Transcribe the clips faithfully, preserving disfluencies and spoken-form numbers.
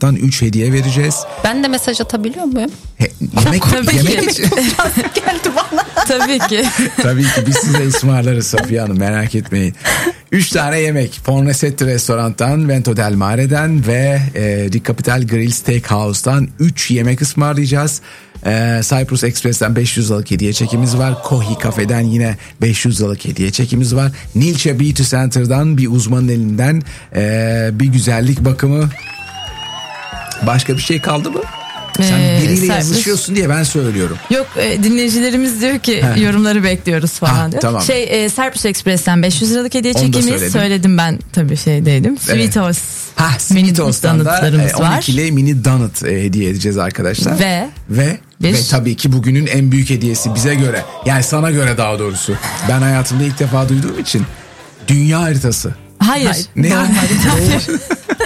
Restoran'tan üç hediye vereceğiz. Ben de mesaj atabiliyor muyum? He, yemek yemek için. Geldi bana. Tabii ki. Tabii ki biz size ısmarlarız Safiye Hanım, merak etmeyin. Üç tane yemek Fornesetti Restoran'tan, Vento del Mare'den ve e, Di Capital Grill Steakhouse'dan üç yemek ısmarlayacağız. E, Cyprus Express'ten beş yüz liralık hediye çekimiz var. Kohi Cafe'den yine beş yüz liralık hediye çekimiz var. Nilce Beauty Center'dan bir uzmanın elinden e, bir güzellik bakımı. Başka bir şey kaldı mı? Sen Ee, biriyle servis. yazışıyorsun diye ben söylüyorum. Yok, e, dinleyicilerimiz diyor ki He. yorumları bekliyoruz falan Ha, diyor. tamam. Şey e, Cyprus Express'ten beş yüz liralık hediye Onu da çekimiz söyledim. söyledim ben tabii şeydeydim. Sweetos. Ha, Mini Sweetos'tan da donutlarımız e, var. on ikili mini donut e, hediye edeceğiz arkadaşlar. Ve Ve Bir- ve tabii ki bugünün en büyük hediyesi bize göre, yani sana göre daha doğrusu. Ben hayatımda ilk defa duyduğum için dünya haritası. hayır. Hayır. Ne? Doğum haritası.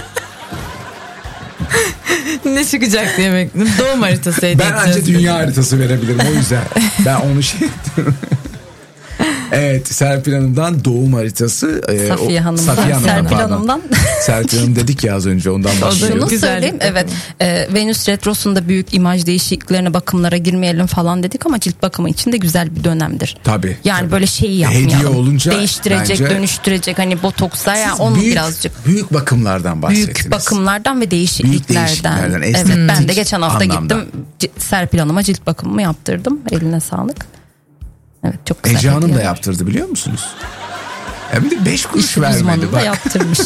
Ne çıkacak diye bekledim. Doğum haritası hediye Ben edeceğiz. ancak dünya haritası verebilirim, o yüzden. Ben onu şey ettim. Evet, Serpil Hanım'dan doğum haritası. e, Safiye o- Hanım'dan, Safiye Hanım'dan, Serpil pardon. Hanım'dan. Serpil Hanım dedik ya az önce, ondan bahsediyoruz. Şunu Güzel. söyleyeyim, evet, e, Venüs Retrosu'nda büyük imaj değişikliklerine, bakımlara girmeyelim falan dedik ama cilt bakımı için de güzel bir dönemdir. Tabii. Yani tabii. böyle şeyi Hediye yapmayalım. olunca Değiştirecek, bence- dönüştürecek, hani botokslar ya, Siz onu büyük, birazcık. büyük bakımlardan bahsettiniz. Büyük bakımlardan ve değişikliklerden. değişikliklerden, Evet, estetik ben de geçen hafta anlamda. gittim C- Serpil Hanım'a cilt bakımımı yaptırdım. Eline sağlık. Evet, çok güzel. Ece Hanım da hediyeler. yaptırdı, biliyor musunuz? Hem de beş kuruş İşte vermedi uzmanım da bak. yaptırmış.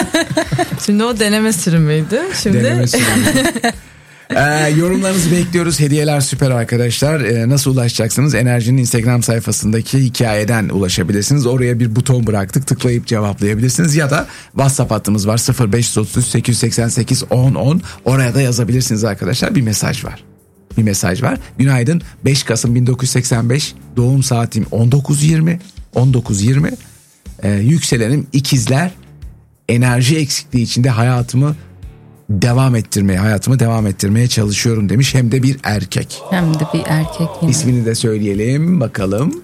Şimdi o deneme sürümüydü. Şimdi Deneme sürümü. Ee, yorumlarınızı bekliyoruz. Hediyeler süper arkadaşlar. Ee, nasıl ulaşacaksınız? Enerjinin Instagram sayfasındaki hikayeden ulaşabilirsiniz. Oraya bir buton bıraktık. Tıklayıp cevaplayabilirsiniz. Ya da WhatsApp hattımız var. sıfır beş üç üç sekiz seksen sekiz on on. Oraya da yazabilirsiniz arkadaşlar. Bir mesaj var. Bir mesaj var. Günaydın. beş Kasım bin dokuz yüz seksen beş. Doğum saatim on dokuz yirmi. on dokuz yirmi. Ee, yükselenim ikizler. Enerji eksikliği içinde hayatımı devam ettirmeye, hayatımı devam ettirmeye çalışıyorum demiş. Hem de bir erkek. Hem de bir erkek yine. İsmini de söyleyelim bakalım.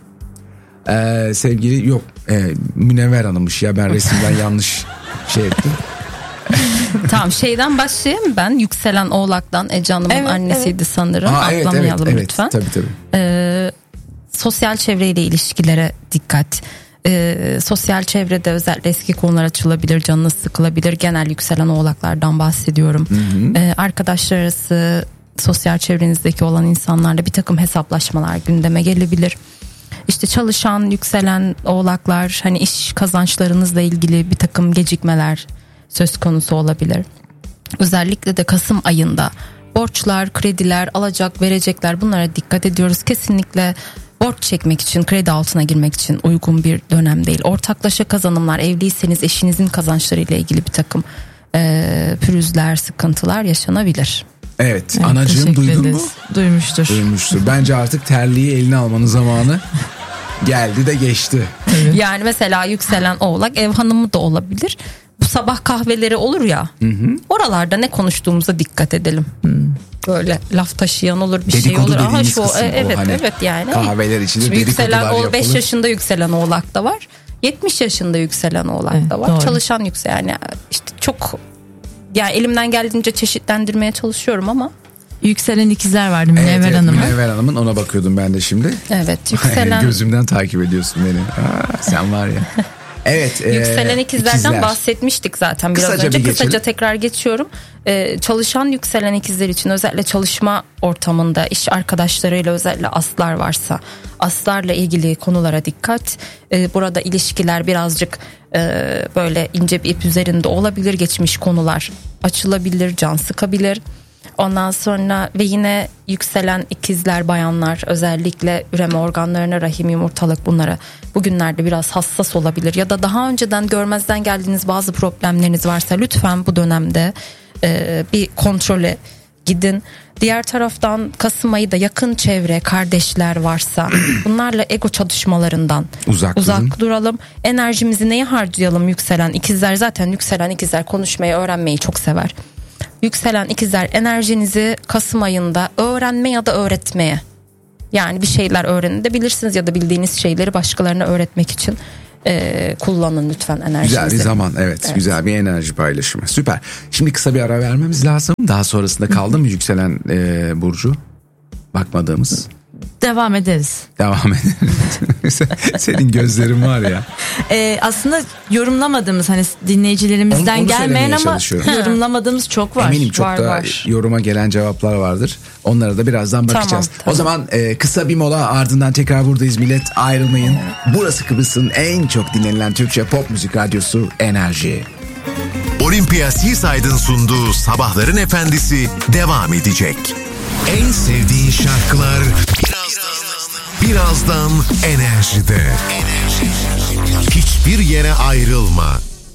Ee, sevgili yok e, Münevver Hanım'mış ya, ben resimden yanlış şey ettim. Tamam, şeyden başlayayım ben. Yükselen Oğlak'tan, Ece Hanım'ın Evet, annesiydi sanırım. Aa, evet, Atlamayalım evet, lütfen. Evet, tabii tabii. Ee, sosyal çevreyle ilişkilere dikkat. Ee, sosyal çevrede özellikle eski konular açılabilir, canınız sıkılabilir. Genel yükselen oğlaklardan bahsediyorum. Ee, arkadaşlar arası, sosyal çevrenizdeki olan insanlarla bir takım hesaplaşmalar gündeme gelebilir. İşte çalışan yükselen oğlaklar, hani iş kazançlarınızla ilgili bir takım gecikmeler söz konusu olabilir. Özellikle de Kasım ayında borçlar, krediler, alacak, verecekler, bunlara dikkat ediyoruz. Kesinlikle borç çekmek için, kredi altına girmek için uygun bir dönem değil. Ortaklaşa kazanımlar, evliyseniz eşinizin kazançlarıyla ilgili bir takım e, pürüzler, sıkıntılar yaşanabilir. Evet, Evet, anacığım teşekkür duydun mu? ederiz. Duymuştur. Duymuştur. Bence artık terliği eline almanın zamanı geldi de geçti. Yani mesela yükselen oğlak ev hanımı da olabilir. Bu sabah kahveleri olur ya. Hı hı. Oralarda ne konuştuğumuza dikkat edelim. Hı. Böyle laf taşıyan olur, bir şey Dedikodu olur. Aha dediğimiz şu kısım e, o, evet hani evet yani. kahveler içinde Şimdi yükselen dedikodular oğlak, beş yapılır. yaşında yükselen oğlak da var. yetmiş yaşında yükselen oğlak Evet, da var. doğru. Çalışan yükselen, yani işte çok, yani elimden geldiğince çeşitlendirmeye çalışıyorum ama Yükselen ikizler vardı Münevver evet, Hanım'ın. Münevver Hanım'ın, ona bakıyordum ben de şimdi. evet yükselen Gözümden takip ediyorsun beni. Aa, sen var ya. Evet. e, Yükselen ikizlerden ikizler. bahsetmiştik zaten biraz Kısaca önce. bir geçelim. Kısaca tekrar geçiyorum. Ee, çalışan yükselen ikizler için özellikle çalışma ortamında iş arkadaşlarıyla, özellikle aslar varsa aslarla ilgili konulara dikkat. Ee, burada ilişkiler birazcık e, böyle ince bir ip üzerinde olabilir. Geçmiş konular açılabilir, can sıkabilir. Ondan sonra ve yine yükselen ikizler bayanlar özellikle üreme organlarına, rahim, yumurtalık, bunlara bugünlerde biraz hassas olabilir. Ya da daha önceden görmezden geldiğiniz bazı problemleriniz varsa lütfen bu dönemde e, bir kontrole gidin. Diğer taraftan Kasım ayı da yakın çevre, kardeşler varsa bunlarla ego çatışmalarından Uzak uzak durun. duralım. Enerjimizi neye harcayalım? Yükselen ikizler, zaten yükselen ikizler konuşmayı, öğrenmeyi çok sever. Yükselen ikizler, enerjinizi Kasım ayında öğrenme ya da öğretmeye, yani bir şeyler öğrenebilirsiniz ya da bildiğiniz şeyleri başkalarına öğretmek için e, kullanın lütfen enerjinizi. Güzel bir zaman evet, evet güzel bir enerji paylaşımı, süper. Şimdi kısa bir ara vermemiz lazım. Daha sonrasında kaldı mı yükselen e, burcu bakmadığımız? Devam ederiz. Devam edelim. Senin gözlerin var ya. Ee, aslında yorumlamadığımız hani dinleyicilerimizden onu, onu gelmeyen ama yorumlamadığımız çok var. Eminim çok var, da var. yoruma gelen cevaplar vardır. Onlara da birazdan bakacağız. Tamam, tamam. O zaman e, kısa bir mola, ardından tekrar buradayız millet, ayrılmayın. Burası Kıbrıs'ın en çok dinlenilen Türkçe pop müzik radyosu Enerji. Olympia Seaside'ın sunduğu Sabahların Efendisi devam edecek. En sevdiğin şarkılar birazdan, birazdan Enerji'de. Enerji. Hiçbir yere ayrılma.